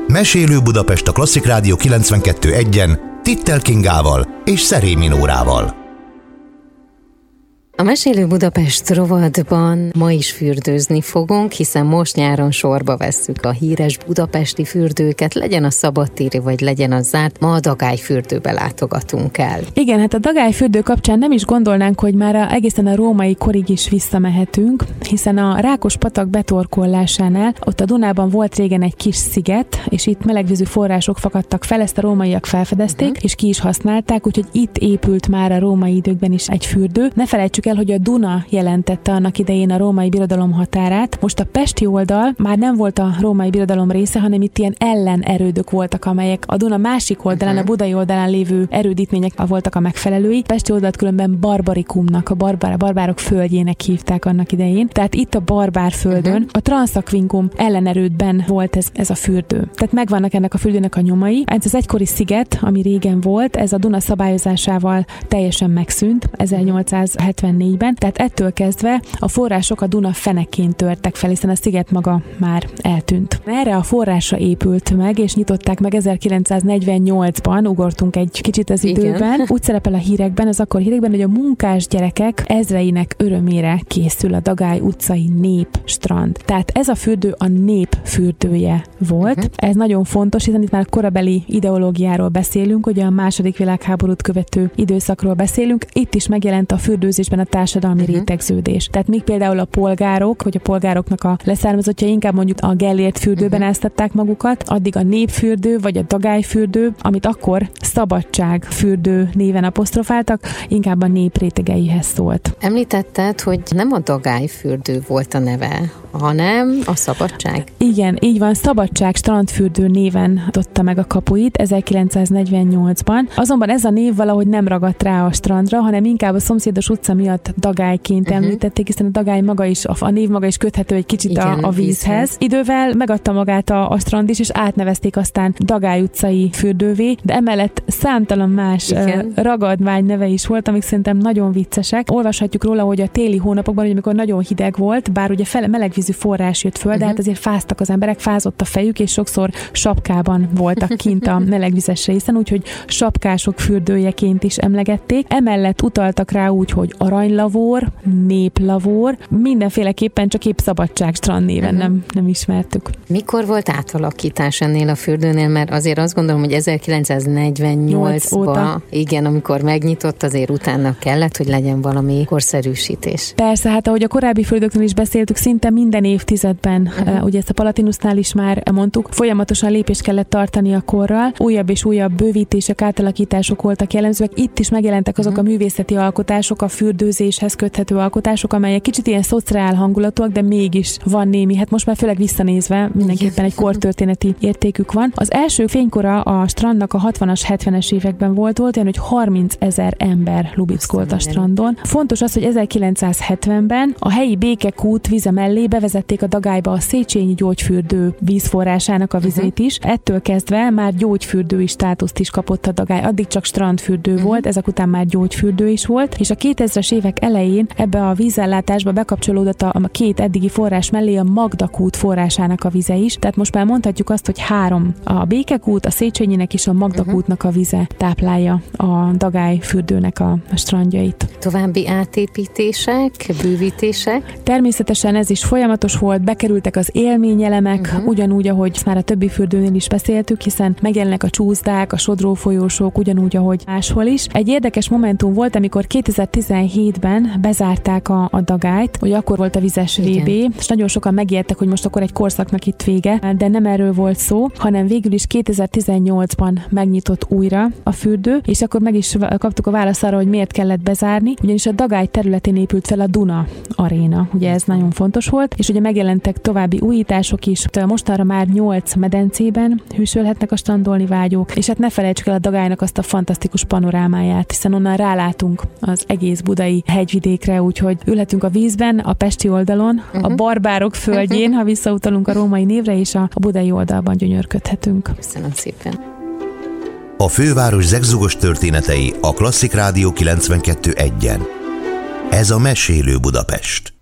Mesélő Budapest a Klasszik Rádió 92.1-en Tittel Kingával és Szerémi Nórával. A Mesélő Budapest rovatban ma is fürdőzni fogunk, hiszen most nyáron sorba vesszük a híres budapesti fürdőket, legyen a szabadtéri, vagy legyen a zárt, ma a Dagály fürdőbe látogatunk el. Igen, hát a Dagály fürdő kapcsán nem is gondolnánk, hogy már egészen a római korig is visszamehetünk, hiszen a Rákos-patak betorkollásánál, ott a Dunában volt régen egy kis sziget, és itt melegvízű források fakadtak fel, ezt a rómaiak felfedezték, és ki is használták, úgyhogy itt épült már a római időkben is egy fürdő. Ne felejtsük el, hogy a Duna jelentette annak idején a római birodalom határát. Most a pesti oldal már nem volt a római birodalom része, hanem itt ilyen ellenerődök voltak, amelyek a Duna másik oldalán, a budai oldalán lévő erődítmények voltak a megfelelői. Pesti oldalt különben Barbarikumnak, a barbárok földjének hívták annak idején. Tehát itt a Barbárföldön, a Transzakvinkum ellenerődben volt ez a fürdő. Tehát megvannak ennek a fürdőnek a nyomai. Ez az egykori sziget, ami régen volt, ez a Duna szabályozásával teljesen megszűnt 1874-ben, tehát ettől kezdve a források a Duna fenekén törtek fel, hiszen a sziget maga már eltűnt. Erre a forrásra épült meg, és nyitották meg 1948-ban, ugortunk egy kicsit az időben. Igen. Úgy szerepel a hírekben, az akkor hírekben, hogy a munkás gyerekek ezreinek örömére készül a Dagály utcai népstrand. Tehát ez a fürdő a nép fürdője volt. Ez nagyon fontos, hiszen itt már a korabeli ideológiáról beszélünk, ugye a II. Világháborút követő időszakról beszélünk. Itt is megjelent a fürdőzésben a társadalmi rétegződés. Tehát még például a polgárok, vagy a polgároknak a leszármazottjai inkább mondjuk a Gellért fürdőben áztatták magukat, addig a népfürdő, vagy a Dagályfürdő, amit akkor Szabadságfürdő néven apostrofáltak, inkább a nép rétegeihez szólt. Említetted, hogy nem a Dagályfürdő volt a neve, hanem a Szabadság. Igen, így van, Szabadság strandfürdő néven adta meg a kapuit 1948-ban. Azonban ez a név valahogy nem ragadt rá a strandra, hanem inkább a szomszédos utca miatt Dagályként említették, hiszen a Dagály maga is, a név maga is köthető egy kicsit a vízhez. Idővel megadta magát a strand is, és átnevezték aztán Dagály utcai fürdővé, de emellett számtalan más ragadvány neve is volt, amik szerintem nagyon viccesek. Olvashatjuk róla, hogy a téli hónapokban, hogy amikor nagyon hideg volt, bár ugye melegvízű forrás jött föl, de hát azért fáztak az emberek, fázott a fejük, és sokszor sapkában voltak kint a melegvizes részen, úgyhogy sapkások fürdőjeként is emlegették. Emellett utaltak rá úgy, hogy aranylavor, néplavor, mindenféleképpen csak épp Szabadság strand néven nem ismertük. Mikor volt átalakítás ennél a fürdőnél? Mert azért azt gondolom, hogy 1948-ban, igen, amikor megnyitott, azért utána kellett, hogy legyen valami korszerűsítés. Persze, hát ahogy a korábbi fürdőknél is beszéltük, szinte minden évtizedben, ugye ezt a Palatinusnál is már mondtuk, folyamatosan lépést kellett tartani a korral, újabb és újabb bővítések, átalakítások voltak jellemzőek. Itt is megjelentek azok a művészeti alkotások, a fürdőzéshez köthető alkotások, amelyek kicsit ilyen szociál hangulatúak, de mégis van némi, hát most már főleg visszanézve mindenképpen egy kortörténeti értékük van. Az első fénykora a strandnak a 60-as, 70-es években volt olyan, hogy 30 000 ember lubickolt a strandon. Fontos az, hogy 1970-ben a helyi Békekút vize mellé bevezették a Dagályba a Széchenyi gyógyfürdő vízforrásának a vizét is. Ettől kezdve már gyógyfürdői státuszt is kapott a Dagály. Addig csak strandfürdő volt, ezek után már gyógyfürdő is volt, és a 2000-es évek elején ebbe a vízellátásba bekapcsolódott a két eddigi forrás mellé a Magdakút forrásának a vize is. Tehát most már mondhatjuk azt, hogy 3. A Békekút, a Széchenyinek és a Magdakútnak a vize táplálja a Dagály fürdőnek a strandjait. További átépítések, bővítések? Természetesen ez is folyamatos volt, bekerültek az élményelemek, ugyanúgy, ahogy már a többi fürdőnél is beszéltük, hiszen megjelennek a csúszdák, a sodró folyósók, ugyanúgy, ahogy máshol is. Egy érdekes momentum volt, amikor 2017-ben bezárták a Dagályt, hogy akkor volt a vizes VB, és nagyon sokan megijedtek, hogy most akkor egy korszaknak itt vége, de nem erről volt szó, hanem végül is 2018-ban megnyitott újra a fürdő, és akkor meg is kaptuk a választ arra, hogy miért kellett bezárni, ugyanis a Dagály területén épült fel a Duna aréna, ugye ez nagyon fontos volt, és ugye megjelentek további újítások is. Mostanra már 8 medencében hűsölhetnek a strandolni vágyók, és hát ne felejtsük el a Dagálynak azt a fantasztikus panorámáját, hiszen onnan rálátunk az egész budai hegyvidékre, úgyhogy ülhetünk a vízben, a pesti oldalon, a barbárok földjén, ha visszautalunk a római névre, és a budai oldalban gyönyörködhetünk. Köszönöm szépen. A főváros zegzugos történetei a Klasszik Rádió 92.1-en. Ez a Mesélő Budapest.